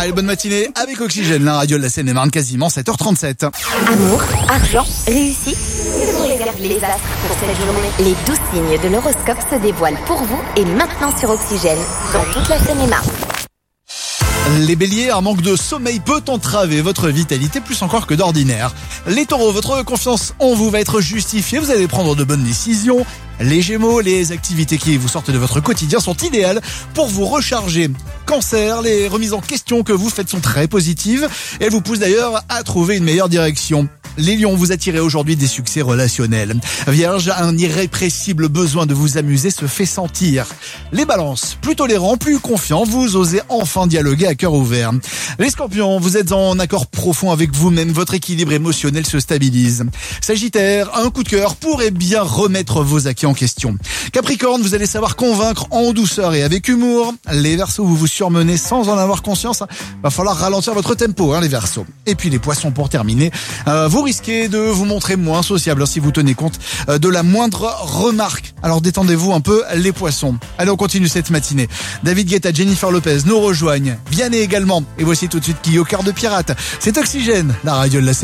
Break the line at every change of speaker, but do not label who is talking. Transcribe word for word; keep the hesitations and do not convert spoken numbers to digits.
Allez, bonne matinée avec Oxygène, la radio de la Seine-et-Marne, quasiment sept heures trente-sept.
Amour, argent, réussite. Les astres pour cette journée. Les douze signes de l'horoscope se dévoilent pour vous et maintenant sur Oxygène, dans toute la Seine-et-Marne.
Les béliers, un manque de sommeil peut entraver votre vitalité plus encore que d'ordinaire. Les taureaux, votre confiance en vous va être justifiée, vous allez prendre de bonnes décisions. Les gémeaux, les activités qui vous sortent de votre quotidien sont idéales pour vous recharger. Cancer, les remises en question que vous faites sont très positives et elles vous poussent d'ailleurs à trouver une meilleure direction. Les lions, vous attirez aujourd'hui des succès relationnels. Vierge, un irrépressible besoin de vous amuser se fait sentir. Les balances, plus tolérants, plus confiants, vous osez enfin dialoguer à cœur ouvert. Les scorpions, vous êtes en accord profond avec vous-même, votre équilibre émotionnel se stabilise. Sagittaire, un coup de cœur pourrait bien remettre vos acquis en question. Capricorne, vous allez savoir convaincre en douceur et avec humour. Les Verseaux, vous vous surmenez sans en avoir conscience. Va falloir ralentir votre tempo, hein, les Verseaux. Et puis les Poissons, pour terminer, euh, vous risquez de vous montrer moins sociable si vous tenez compte de la moindre remarque. Alors détendez-vous un peu, les Poissons. Allez, on continue cette matinée. David Guetta, Jennifer Lopez nous rejoignent. Vianney également. Et voici tout de suite qui au cœur de pirate. C'est Oxygène, la radio de la